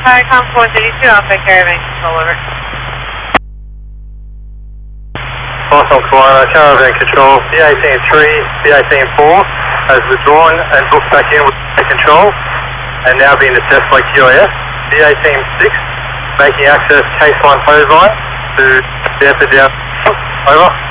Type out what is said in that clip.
Viacom 432, Alpha Caravan Control, over. Boston Koala, Caravan Control, B183, B184 has withdrawn and booked back in with control and now being assessed by QAS. B186 making access case 1 hose line to the down. Over.